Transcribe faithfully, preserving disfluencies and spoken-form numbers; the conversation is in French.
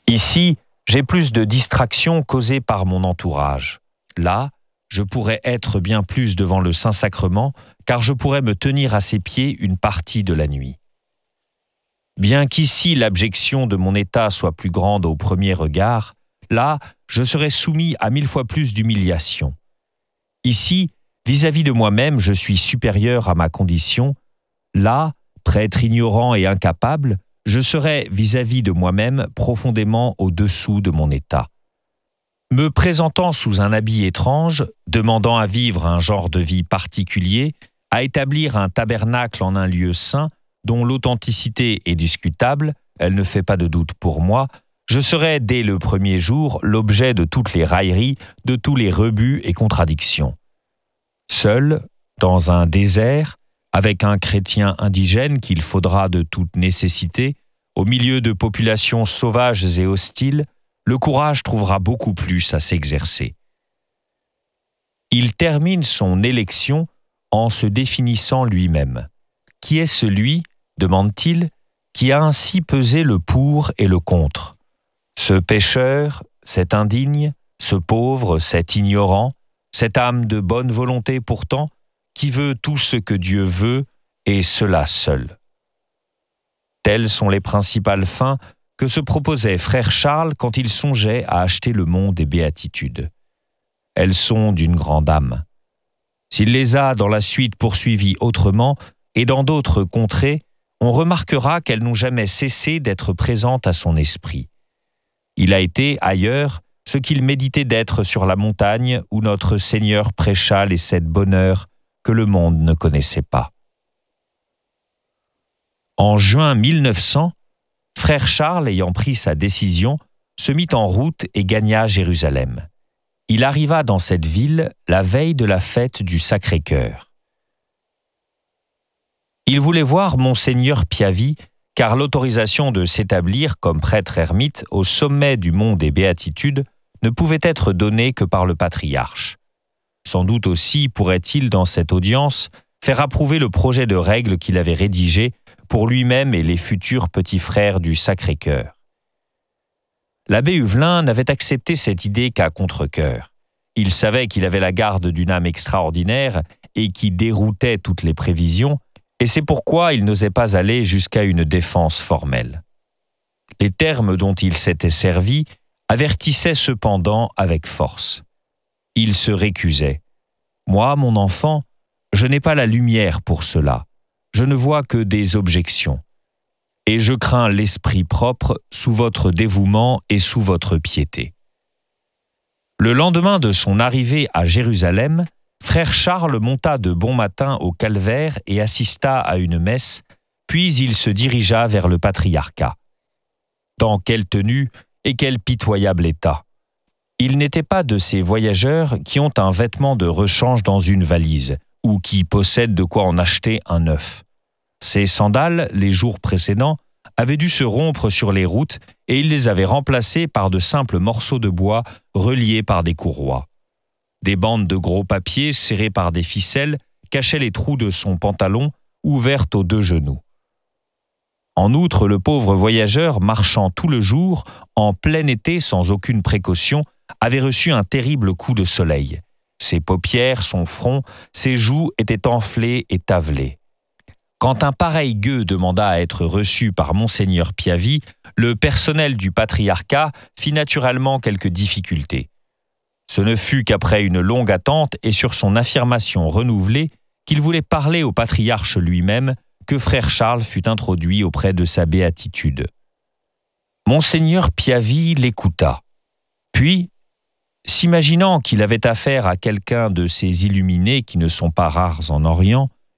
Ici, j'ai plus de distractions causées par mon entourage. Là, je pourrais être bien plus devant le Saint-Sacrement, car je pourrais me tenir à ses pieds une partie de la nuit. Bien qu'ici l'abjection de mon état soit plus grande au premier regard, là, je serais soumis à mille fois plus d'humiliation. Ici, vis-à-vis de moi-même, je suis supérieur à ma condition. Là, prêtre ignorant et incapable, je serais vis-à-vis de moi-même profondément au-dessous de mon état. Me présentant sous un habit étrange, demandant à vivre un genre de vie particulier, à établir un tabernacle en un lieu saint, dont l'authenticité est discutable, elle ne fait pas de doute pour moi, je serais dès le premier jour l'objet de toutes les railleries, de tous les rebuts et contradictions. Seul, dans un désert, avec un chrétien indigène qu'il faudra de toute nécessité, au milieu de populations sauvages et hostiles, le courage trouvera beaucoup plus à s'exercer. Il termine son élection en se définissant lui-même. Qui est celui, demande-t-il, qui a ainsi pesé le pour et le contre? Ce pécheur, cet indigne, ce pauvre, cet ignorant, cette âme de bonne volonté pourtant, qui veut tout ce que Dieu veut, et cela seul. Telles sont les principales fins que se proposait frère Charles quand il songeait à acheter le mont des béatitudes. Elles sont d'une grande âme. S'il les a dans la suite poursuivies autrement et dans d'autres contrées, on remarquera qu'elles n'ont jamais cessé d'être présentes à son esprit. Il a été, ailleurs, ce qu'il méditait d'être sur la montagne où notre Seigneur prêcha les sept bonheurs que le monde ne connaissait pas. En juin mille neuf cents, frère Charles, ayant pris sa décision, se mit en route et gagna Jérusalem. Il arriva dans cette ville la veille de la fête du Sacré-Cœur. Il voulait voir Monseigneur Piavi, car l'autorisation de s'établir comme prêtre ermite au sommet du mont des Béatitudes ne pouvait être donnée que par le patriarche. Sans doute aussi pourrait-il, dans cette audience, faire approuver le projet de règle qu'il avait rédigé pour lui-même et les futurs petits frères du Sacré-Cœur. L'abbé Huvelin n'avait accepté cette idée qu'à contre-cœur. Il savait qu'il avait la garde d'une âme extraordinaire et qui déroutait toutes les prévisions, et c'est pourquoi il n'osait pas aller jusqu'à une défense formelle. Les termes dont il s'était servi avertissaient cependant avec force. Il se récusait. « Moi, mon enfant, je n'ai pas la lumière pour cela. Je ne vois que des objections. Et je crains l'esprit propre sous votre dévouement et sous votre piété. » Le lendemain de son arrivée à Jérusalem, frère Charles monta de bon matin au calvaire et assista à une messe, puis il se dirigea vers le patriarcat. Dans quelle tenue et quel pitoyable état! Il n'était pas de ces voyageurs qui ont un vêtement de rechange dans une valise, ou qui possèdent de quoi en acheter un neuf. Ses sandales, les jours précédents, avaient dû se rompre sur les routes et il les avait remplacées par de simples morceaux de bois reliés par des courroies. Des bandes de gros papier serrées par des ficelles cachaient les trous de son pantalon, ouvertes aux deux genoux. En outre, le pauvre voyageur, marchant tout le jour, en plein été sans aucune précaution, avait reçu un terrible coup de soleil. Ses paupières, son front, ses joues étaient enflées et tavelées. Quand un pareil gueux demanda à être reçu par Monseigneur Piavi, le personnel du patriarcat fit naturellement quelques difficultés. Ce ne fut qu'après une longue attente et sur son affirmation renouvelée qu'il voulait parler au patriarche lui-même que frère Charles fut introduit auprès de sa béatitude. Monseigneur Piavi l'écouta. Puis, s'imaginant qu'il avait affaire à quelqu'un de ces illuminés qui ne sont pas rares en Orient,